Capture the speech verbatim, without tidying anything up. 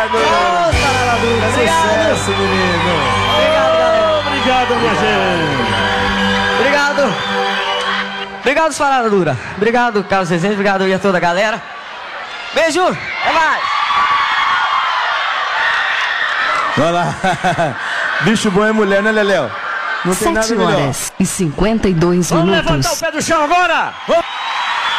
Obrigado! Ô, Sarada Dura, obrigado! Sucesso, menino! Obrigado, galera! Obrigado, minha gente! Obrigado! Obrigado, Sarada Dura! Obrigado, Carlos Rezende, obrigado aí a toda a galera! Beijo! Até mais! Vai lá! Bicho bom é mulher, né, Leléo? Não tem nada melhor. sete horas e cinquenta e dois Vamos minutos. levantar o pé do chão agora! Vamos.